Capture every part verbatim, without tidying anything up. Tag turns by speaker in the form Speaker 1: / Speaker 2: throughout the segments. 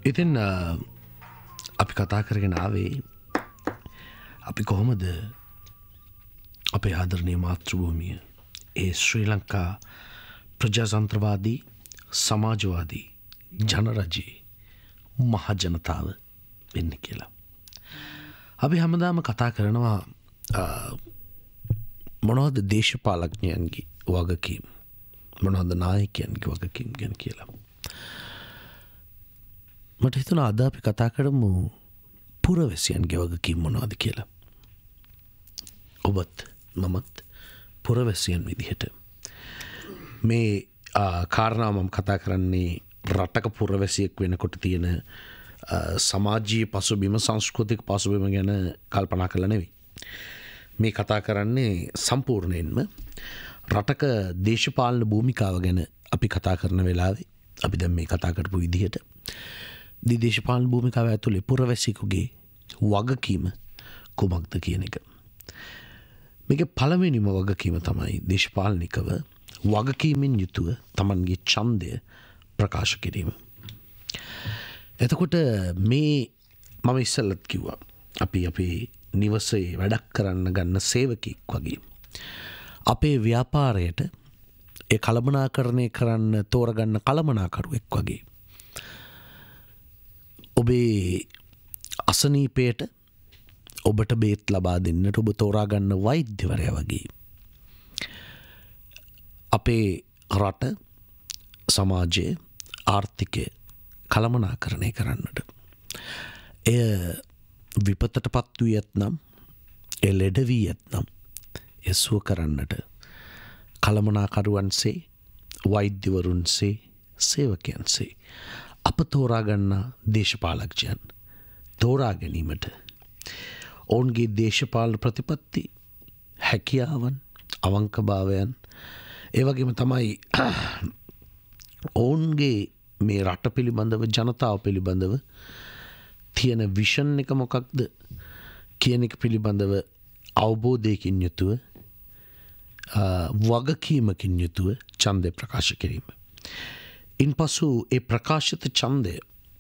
Speaker 1: ඉතින් අපි කතා කරගෙන ආවේ අපි කොහොමද අපේ ආදරණීය මාතෘභූමිය ඒ ශ්‍රී ලංකා ප්‍රජාතන්ත්‍රවාදී සමාජවාදී ජනරජයේ මහජනතාව වෙන්නේ කියලා. අපි හැමදාම කතා කරනවා මොනවද දේශපාලඥයන්ගේ වගකීම්, මොනවද නායකයන්ගේ වගකීම් ගැන කියලා. මට හිතුණා අද අපි කතා කරමු පුරවැසියන්ගේ වගකීම් මොනවද කියලා. ඔබත් මමත් පුරවැසියන් විදිහට මේ කාරණාව මම කතා කරන්නේ රටක පුරවැසියෙක් වෙනකොට තියෙන සමාජීය පසුබිම, සංස්කෘතික පසුබිම ගැන කල්පනා කරලා නෙවෙයි. මේ කතා කරන්නේ සම්පූර්ණයෙන්ම රටක දේශපාලන භූමිකාව ගැන අපි කතා කරන වෙලාවේ අපි දැන් මේ කතා කරපු විදිහට දී දේශපාලන භූමිකාව ඇතුලේ පුරවැසියෙකුගේ වගකීම කුමක්ද කියන එක. මේකේ පළවෙනිම වගකීම තමයි දේශපාලනිකව වගකීමෙන් යුතුව Tamanගේ ඡන්දය ප්‍රකාශ කිරීම. එතකොට මේ මම ඉස්සෙල්ලත් කිව්වා අපි අපේ නිවසේ වැඩක් කරන්න ගන්න සේවකෙක් වගේ අපේ ව්‍යාපාරයට ඒ කළමනාකරණය කරන්න තෝරගන්න කළමනාකරුවෙක් වගේ ඔබේ අසනීපයට ඔබට බේත් ලබා දෙන්නට ඔබ තෝරාගන්න වෛද්‍යවරයා වගේ අපේ රට සමාජයේ ආර්ථිකය කළමනාකරණය කරන්නට එය විපතට පත් වී ඇත්නම් එය ලෙඩ වී ඇත්නම් එසුව කරන්නට කළමනාකරුවන්සේ වෛද්‍යවරුන්සේ සේවකයන්සේ අප තෝරාගන්නා දේශපාලකයන් තෝරා ගැනීමට ඔවුන්ගේ දේශපාලන ප්‍රතිපත්ති හැකියාවන් අවංකභාවයන් ඒ වගේම තමයි ඔවුන්ගේ මේ රට පිළිබඳව ජනතාව පිළිබඳව තියෙන විෂන් එක මොකක්ද කියන එක පිළිබඳව අවබෝධයකින් යුතුව වගකීමකින් යුතුව ඡන්දය ප්‍රකාශ කිරීම. ඉන්පසු ඒ ප්‍රකාශිත ඡන්දය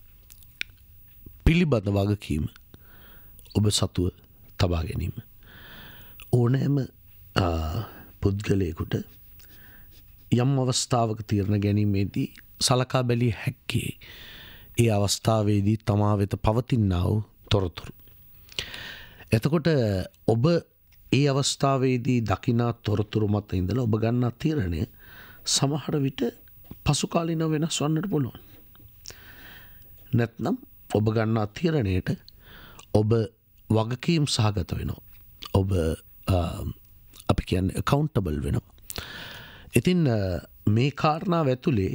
Speaker 1: පිළිබඳ වගකීම ඔබ සතුව තබා ගැනීම. ඕනෑම පුද්ගලයෙකුට යම් අවස්ථාවක තීරණ ගැනීමේදී සලකා බැලිය හැක්කේ ඒ අවස්ථාවේදී තමා වෙත පවතිනා වූ තොරතුරු. එතකොට ඔබ ඒ අවස්ථාවේදී දකිනා තොරතුරු මත ඉඳලා ඔබ ගන්නා තීරණය සමහර විට පසු කාලිනව වෙනස් වන්නට පුළුවන්. නැත්නම් ඔබ ගන්නා තීරණයට ඔබ වගකීම් සහගත වෙනවා. ඔබ අපි කියන්නේ accountable වෙනවා. ඉතින් මේ කාරණාව ඇතුලේ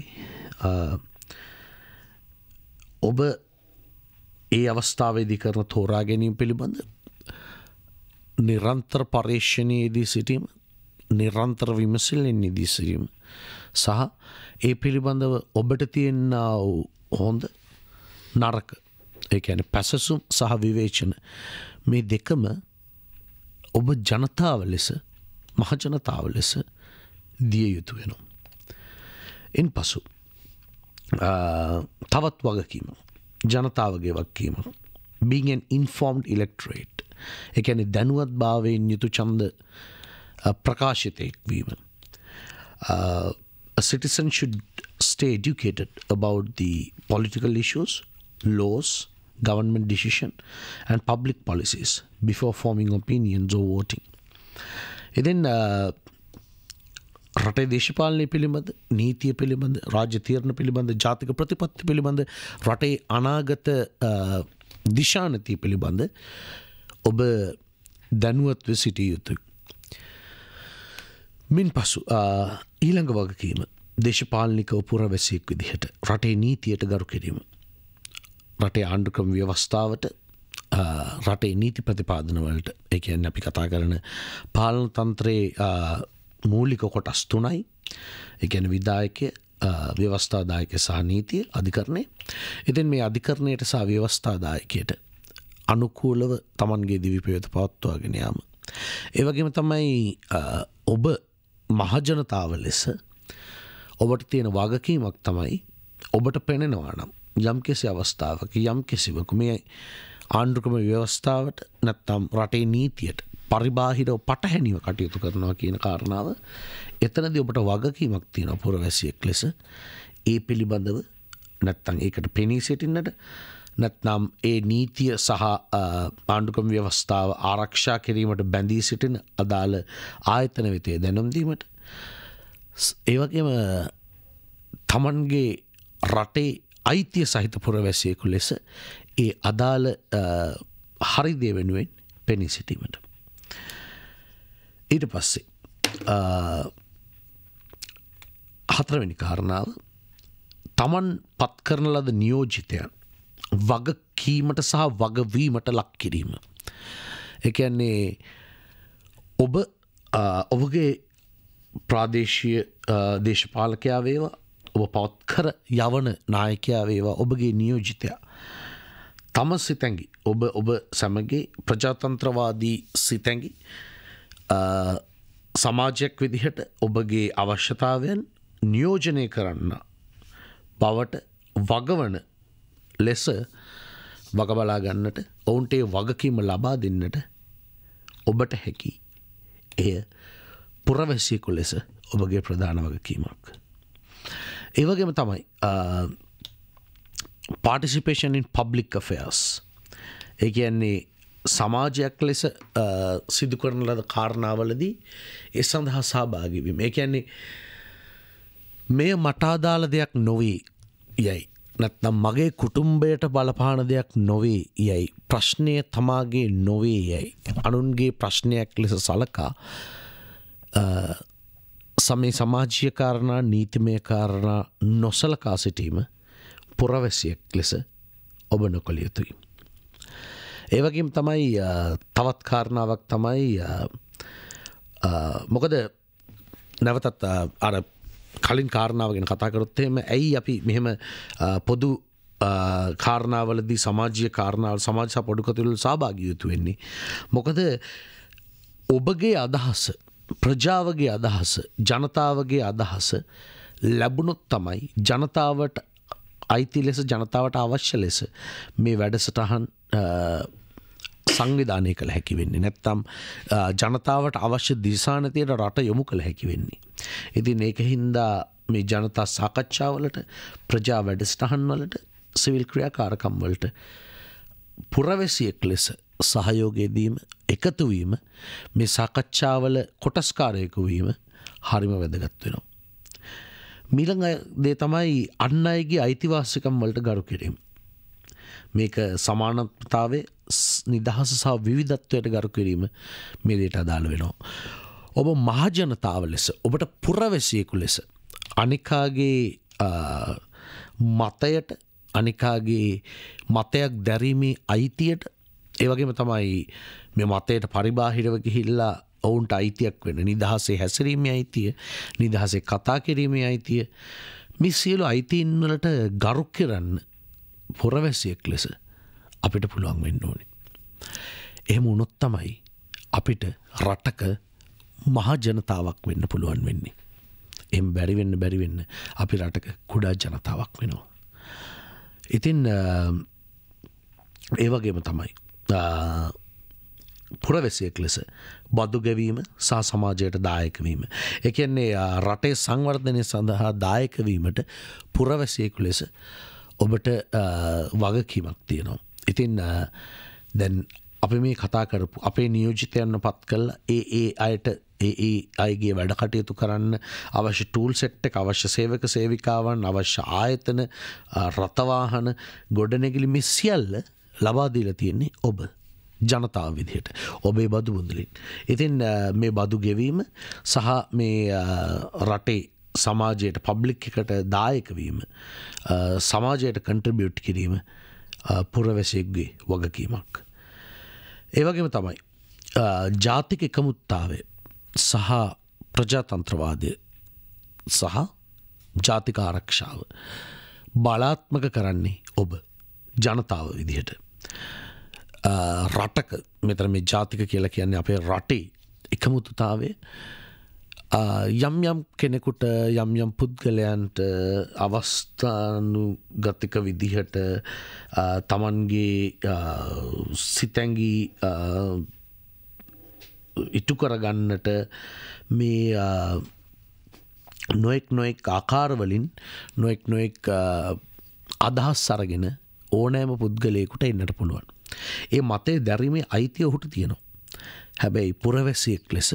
Speaker 1: ඔබ ඒ අවස්ථාවේදී කරන තෝරා ගැනීම පිළිබඳ නිරන්තර පරීක්ෂණයේදී සිටීම, නිරන්තර විමසිල්ලෙන් යෙදී සිටීම සහ ඒ පිළිබඳව ඔබට තියෙනා වූ හොඳ නරක, ඒ කියන්නේ පැසසුම් සහ විවේචන මේ දෙකම ඔබ ජනතාව ලෙස, මහ ජනතාව ලෙස දිය යුතු වෙනවා. ඉන්පසු තවත් වගකීම ජනතාවගේ වගකීම being an informed electorate, ඒ කියන්නේ දැනුවත් භාවයෙන් යුතු ඡන්ද ප්‍රකාශිතයෙක් වීම. A citizen should stay educated about the political issues, laws, government decision and public policies before forming opinions or voting. ඉතින් රටේ දේශපාලනය පිළිබඳ, නීතිය පිළිබඳ, රාජ්‍ය තීරණ පිළිබඳ, ජාතික ප්‍රතිපත්ති පිළිබඳ, රටේ අනාගත දිශානතිය පිළිබඳ ඔබ දැනුවත්ව සිටිය යුතුයි. මින් පසු ඊළඟ වගකීම දේශපාලනිකව පුරවැසියෙක් විදිහට රටේ නීතියට ගරු කිරීම. රටේ ආණ්ඩුක්‍රම ව්‍යවස්ථාවට, රටේ නීති ප්‍රතිපාදන වලට, ඒ කියන්නේ අපි කතා කරන පාලන තන්ත්‍රයේ මූලික කොටස් තුනයි. ඒ කියන්නේ විධායකය, ව්‍යවස්ථාදායකය සහ නීතිය, අධිකරණය. ඉතින් මේ අධිකරණයට සහ ව්‍යවස්ථාදායකයට අනුකූලව Tamanගේ දිවි පෙවත පවත්වාගෙන යාම. ඒ වගේම තමයි ඔබ මහජනතාව ලෙස ඔබට තියෙන වගකීමක් තමයි ඔබට පෙනෙනවා නම් යම් කිසි අවස්ථාවක යම් කිසිවක මේ ආණ්ඩුක්‍රම ව්‍යවස්ථාවට නැත්නම් රටේ නීතියට පරිබාහිරව පටහැනිව කටයුතු කරනවා කියන කාරණාව එතනදී ඔබට වගකීමක් තියෙනවා පුරවැසියෙක් ලෙස ඒ පිළිබඳව නැත්නම් ඒකට පෙනී සිටින්නට නැත්නම් ඒ නීතිය සහ ආණ්ඩුක්‍රම ව්‍යවස්ථාව ආරක්ෂා කිරීමට බැඳී සිටින අදාළ ආයතන වෙතේ දැනුම් දීමට ඒ වගේම තමන්ගේ රටේ අයිතිය සහිත පුරවැසියෙකු ලෙස ඒ අදාළ හරි දේ වෙනුවෙන් පෙනී සිටීමට ඊට පස්සේ හතරවෙනි කාරණාව තමන් පත් කරන ලද නියෝජිතයන් වගකීමට සහ වගවීමට ලක් කිරීම. ඒ කියන්නේ ඔබ ඔබගේ ප්‍රාදේශීය දේශපාලකයා වේවා ඔබ පවත් කර යවන නායකයා වේවා ඔබගේ නියෝජිතයා තම සිතැඟි ඔබ ඔබ සමගගේ ප්‍රජාතන්ත්‍රවාදී සිතැඟි සමාජයක් විදිහට ඔබගේ අවශ්‍යතාවයන් නියෝජනය කරන්න බවට වගවන ලෙස වගබලා ගන්නට ඔවුන්ට ඒ වගකීම ලබා දෙන්නට ඔබට හැකි එය පුරවැසියෙකු ලෙස ඔබගේ ප්‍රධාන වගකීමක්. ඒ වගේම තමයි participation in public affairs. ඒ කියන්නේ සමාජයක් ලෙස සිදු කරන ලද කාරණාවලදී ඒ සඳහා සහභාගී වීම. ඒ කියන්නේ මේ මට අදාළ දෙයක් නොවේ යයි නැත්නම් මගේ කුටුම්බයට බලපාන දෙයක් නොවේ යයි ප්‍රශ්නය තමාගේ නොවේ යයි අනුන්ගේ ප්‍රශ්නයක් ලෙස සලකා සමේ සමාජීය කාරණා නීතිමය කාරණා නොසලකා සිටීම පුරවැසියෙක් ලෙස ඔබ නොකළ යුතුයි. ඒ වගේම තමයි තවත් කාරණාවක් තමයි මොකද නැවතත් අර කලින් කාරණාව ගැන කතා කරොත් එහෙම ඇයි අපි මෙහෙම පොදු කාරණාවලදී සමාජීය කාරණාවල සමාජ සහ පොදු කටයුතු වල සහභාගී යුතු වෙන්නේ. මොකද ඔබගේ අදහස ප්‍රජාවගේ අදහස ජනතාවගේ අදහස ලැබුණොත් තමයි ජනතාවට අයිති ලෙස ජනතාවට අවශ්‍ය ලෙස මේ වැඩසටහන් සංවිධානය කළ හැකි වෙන්නේ. නැත්නම් ජනතාවට අවශ්‍ය දිශානතියට රට යොමු කළ හැකි වෙන්නේ. ඉතින් ඒක හින්දා මේ ජනතා සාකච්ඡාවලට ප්‍රජා වැඩසටහන් වලට සිවිල් ක්‍රියාකාරකම් වලට පුරවැසියෙක් ලෙස සහයෝගය දීම එකතු වීම මේ සාකච්ඡාවල කොටස්කාරයෙකු වීම හරිම වැදගත් වෙනවා. ඊළඟ දේ තමයි අන් අයගේ අයිතිවාසිකම් වලට ගරු කිරීම. මේක සමානතාවයේ නිදහස සහ විවිධත්වයට ගරු කිරීම මේ දෙයට අදාළ වෙනවා. ඔබ මහජනතාව ලෙස ඔබට පුරවැසියෙකු ලෙස අනිකාගේ මතයට අනිකාගේ මතයක් දැරීමේ අයිතියට ඒ වගේම තමයි මේ මතයට පරිබාහිරව ගිහිල්ලා ඔවුන්ට අයිතියක් වෙන නිදහසේ හැසිරීමේ අයිතිය නිදහසේ කතා කිරීමේ අයිතිය මේ සියලු අයිතීන් වලට ගරු කරන්න පුරවැසියෙක් ලෙස අපිට පුළුවන් වෙන්න ඕනේ. එහෙම වුණොත් තමයි අපිට රටක මහ ජනතාවක් වෙන්න පුළුවන් වෙන්නේ. එහෙම බැරි වෙන්න බැරි වෙන්න අපි රටක කුඩා ජනතාවක් වෙනවා. ඉතින් ඒ වගේම තමයි පුරවැසියෙක් ලෙස බදු ගෙවීම සහ සමාජයට දායක වීම. ඒ කියන්නේ රටේ සංවර්ධනය සඳහා දායක වීමට පුරවැසියෙකු ලෙස ඔබට වගකීමක් තියෙනවා. ඉතින් දැන් අපි මේ කතා කරපු අපේ නියෝජිතයන්ව පත් කළා ඒ ඒ අයට ඒ ඒ අයගේ වැඩ කටයුතු කරන්න අවශ්‍ය ටූල් සෙට් එක අවශ්‍ය සේවක සේවිකාවන් අවශ්‍ය ආයතන රථවාහන ගොඩනැගිලි මේ සියල්ල ලබා දීලා තියෙන්නේ ඔබ ජනතාව විදිහට ඔබේ බදු මුදලින්. ඉතින් මේ බදු ගෙවීම සහ මේ රටේ සමාජයට පබ්ලික් එකට දායක වීම සමාජයට කන්ට්‍රිබියුට් කිරීම පුරවැසියෙකුගේ වගකීමක්. ඒ වගේම තමයි ජාතික එකමුත්තාවය සහ ප්‍රජාතන්ත්‍රවාදය සහ ජාතික ආරක්ෂාව බලාත්මක කරන්නේ ඔබ ජනතාව විදිහට. රටක මෙතන මේ ජාතික කියලා කියන්නේ අපේ රටේ එකමුතුතාවය යම් යම් කෙනෙකුට යම් යම් පුද්ගලයන්ට අවස්ථානුගතික විදිහට තමන්ගේ සිතැඟි ඉටු කරගන්නට මේ නොෙක් නොෙක් ආකාරවලින් නොෙක් නොෙක් අදහස් අරගෙන ඕනෑම පුද්ගලයෙකුට එන්නට පුළුවන්. ඒ මතේ දැරීමේ අයිතිය ඔහුට තියෙනවා. හැබැයි පුරවැසියෙක් ලෙස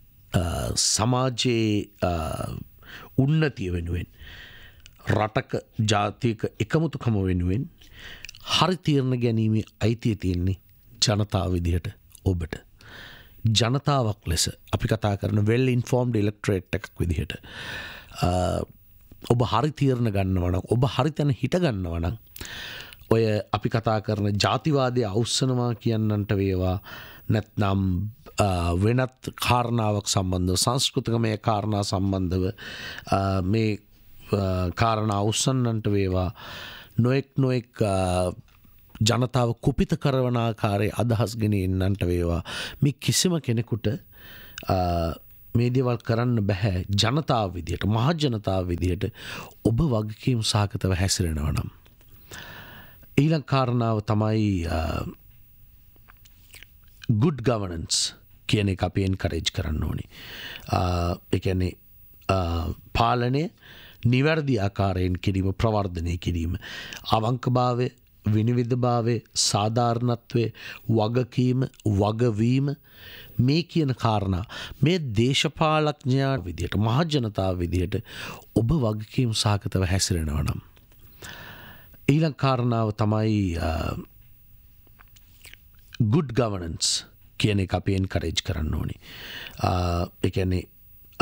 Speaker 1: සමාජයේ උන්නතිය වෙනුවෙන් රටක ජාතික එකමුතුකම වෙනුවෙන් හරි තීරණ ගැනීමේ අයිතිය තියෙන්නේ ජනතාව විදිහට ඔබට. ජනතාවක් ලෙස අපි කතා කරන වෙල් ඉන්ෆෝම්ඩ් ඉලෙක්ට්‍රේට් එකක් විදිහට ඔබ හරි තීරණ ගන්නවා නම් ඔබ හරි තැන හිට ගන්නවා නම් ඔය අපි කතා කරන ජාතිවාදය අවුස්සනවා කියන්නන්ට වේවා නැත්නම් වෙනත් කාරණාවක් සම්බන්ධව සංස්කෘතිකමය කාරණා සම්බන්ධව මේ කාරණා අවුස්සන්නන්ට වේවා නොෙක් නොෙක් ජනතාව කුපිත කරවන ආකාරයේ අදහස් ගෙන එන්නන්ට වේවා මේ කිසිම කෙනෙකුට මේ දේවල් කරන්න බෑ ජනතාව විදියට මහ ජනතාව විදියට ඔබ වගකීම් සහගතව හැසිරෙනවා නම්. ඊළඟ කාරණාව තමයි good governance කියන එක අපි එන්කරේජ් කරන්න ඕනේ. ඒ කියන්නේ පාලනය නිවැරදි ආකාරයෙන් කිරීම ප්‍රවර්ධනය කිරීම අවංකභාවය විනිවිදභාවය සාධාරණත්වය වගකීම වගවීම මේ කියන කාරණා මේ දේශපාලඥයා විදියට මහ ජනතාව විදියට ඔබ වගකීම් සහගතව හැසිරෙනවා නම් ඊළඟ කාරණාව තමයි good governance කියන එක අපි එන්කරේජ් කරන්න ඕනේ. ඒ කියන්නේ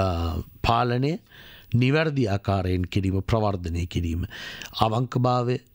Speaker 1: පාලනය නිවැරදි ආකාරයෙන් කිරීම ප්‍රවර්ධනය කිරීම අවංකභාවය